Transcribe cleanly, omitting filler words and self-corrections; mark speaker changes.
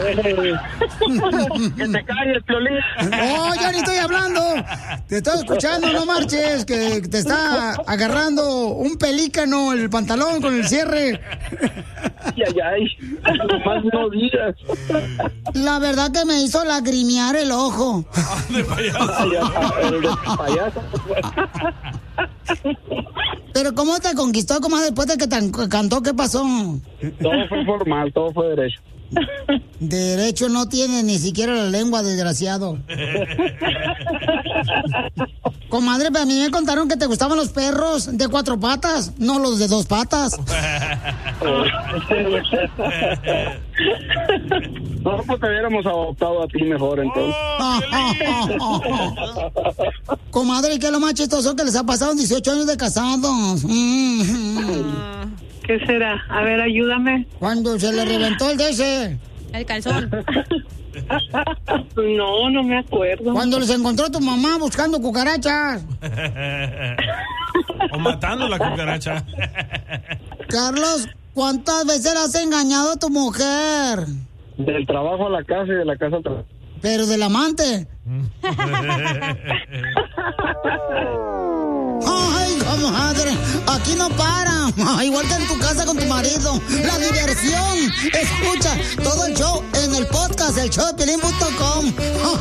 Speaker 1: Que te calles, Piolín.
Speaker 2: Oh, yo ni estoy hablando. Te estoy escuchando, no marches, que te está agarrando un pelícano el pantalón con el cierre.
Speaker 1: Ay, nomás no digas.
Speaker 2: La verdad que me hizo lagrimear el ojo.
Speaker 3: De payaso.
Speaker 1: El de payaso.
Speaker 2: Pero ¿cómo te conquistó, comadre, después de que te cantó? ¿Qué pasó?
Speaker 1: Todo fue formal, todo fue derecho.
Speaker 2: Derecho no tiene ni siquiera la lengua, desgraciado. Comadre, a mí me contaron que te gustaban los perros de 4 patas, no los de 2 patas.
Speaker 1: No, pues te hubiéramos adoptado a ti mejor, entonces.
Speaker 2: Comadre, ¿qué es lo más chistoso que les ha pasado en 18 años de casados?
Speaker 4: ¿Qué será? A ver, ayúdame.
Speaker 2: Cuando se le reventó el de ese.
Speaker 5: El calzón.
Speaker 4: No, no me acuerdo.
Speaker 2: Cuando les encontró tu mamá buscando cucarachas.
Speaker 3: O matando la cucaracha.
Speaker 2: Carlos, ¿cuántas veces le has engañado a tu mujer?
Speaker 1: Del trabajo a la casa y de la casa al trabajo.
Speaker 2: Pero del amante. Ay, comadre, aquí no para. Igual que en tu casa con tu marido. La diversión. Escucha todo el show en el podcast, el showdepiolín.com.